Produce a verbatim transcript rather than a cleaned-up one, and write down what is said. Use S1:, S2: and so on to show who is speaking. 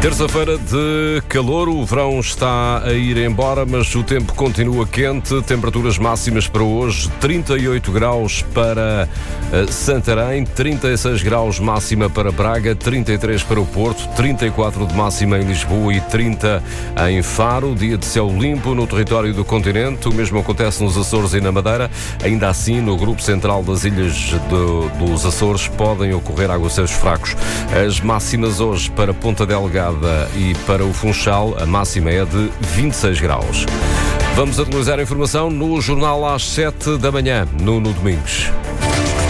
S1: Terça-feira de calor, o verão está a ir embora, mas o tempo continua quente. Temperaturas máximas para hoje, trinta e oito graus para Santarém, trinta e seis graus máxima para Braga, trinta e três para o Porto, trinta e quatro de máxima em Lisboa e trinta em Faro. Dia de céu limpo no território do continente, o mesmo acontece nos Açores e na Madeira. Ainda assim, no grupo central das ilhas do, dos Açores podem ocorrer aguaceiros fracos. As máximas hoje para Ponta Delgada e para o Funchal, a máxima é de vinte e seis graus. Vamos atualizar a informação no Jornal às sete da manhã, no, no Domingos.